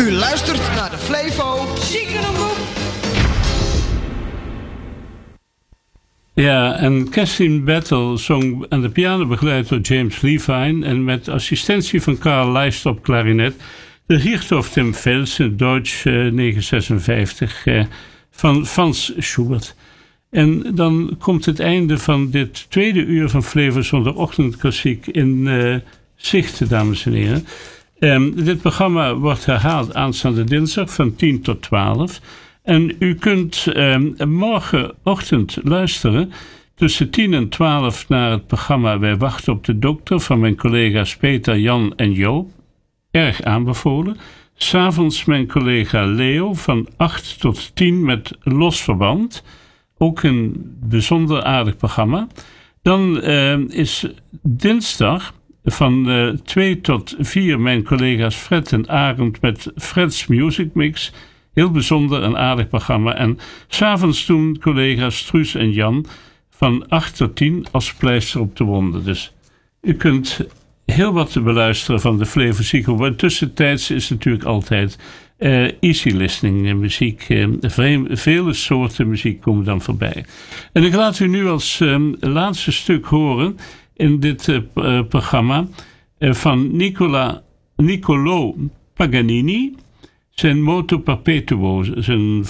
U luistert naar de Flevo Ziekenroep. Ja, en Kathleen Battle zong aan de piano begeleid door James Levine en met assistentie van Karl Lijst op klarinet de Hirthof Tim Velsen, Deutsch 956 van Franz Schubert. En dan komt het einde van dit tweede uur van Flevo Zondagochtendklassiek in zicht, dames en heren. Dit programma wordt herhaald aanstaande dinsdag van 10 tot 12. En u kunt morgenochtend luisteren tussen 10 en 12 naar het programma Wij wachten op de dokter van mijn collega's Peter, Jan en Joop. Erg aanbevolen. 'S Avonds mijn collega Leo van 8 tot 10 met Los Verband. Ook een bijzonder aardig programma. Dan is dinsdag van 2 tot 4 mijn collega's Fred en Arend met Fred's Music Mix. Heel bijzonder en aardig programma. En 's avonds doen collega's Truus en Jan van 8 tot 10 als pleister op de wonden. Dus u kunt heel wat te beluisteren van de Flevo Ziekenroep. Tussentijds is natuurlijk altijd easy listening muziek. Vele soorten muziek komen dan voorbij. En ik laat u nu als laatste stuk horen in dit programma van Niccolò Paganini. Zijn Moto Perpetuo, zijn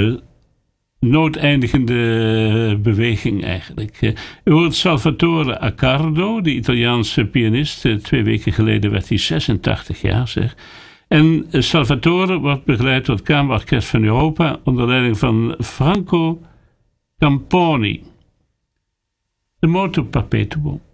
noodeindigende beweging eigenlijk. U hoort Salvatore Accardo, de Italiaanse pianist. 2 weken geleden werd hij 86 jaar, zeg. En Salvatore wordt begeleid door het Kamerorkest van Europa onder leiding van Franco Camponi. De Moto Perpetuo.